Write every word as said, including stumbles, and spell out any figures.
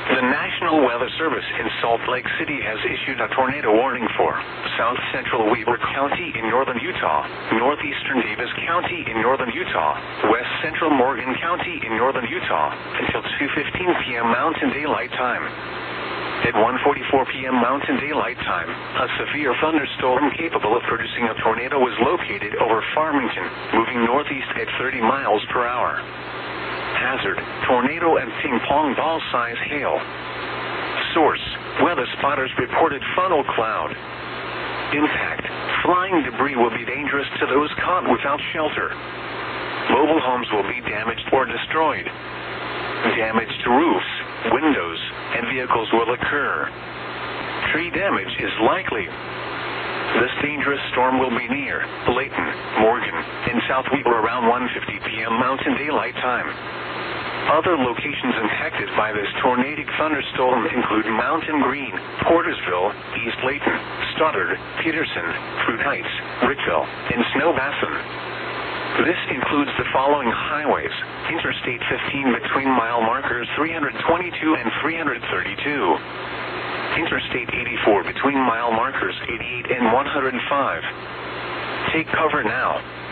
The National Weather Service in Salt Lake City has issued a tornado warning for south central Weber County in northern Utah, northeastern Davis County in northern Utah, west central Morgan County in northern Utah until two fifteen p m Mountain Daylight Time. At one forty-four p m Mountain Daylight Time, a severe thunderstorm capable of producing a tornado was located over Farmington, moving northeast at thirty miles per hour. Hazard, tornado and ping-pong ball-size hail. Source, weather spotters reported funnel cloud. Impact, flying debris will be dangerous to those caught without shelter. Mobile homes will be damaged or destroyed. Damage to roofs, windows, and vehicles will occur. Tree damage is likely. This dangerous storm will be near Layton, Morgan, and South Weber around one fifty p m Mountain Daylight Time. Other locations impacted by this tornadic thunderstorm include Mountain Green, Portersville, East Layton, Stoddard, Peterson, Fruit Heights, Rickville, and Snowbassin. This includes the following highways: Interstate fifteen between mile markers three twenty-two and three thirty-two. Interstate eighty-four between mile markers eighty-eight and one oh five. Take cover now.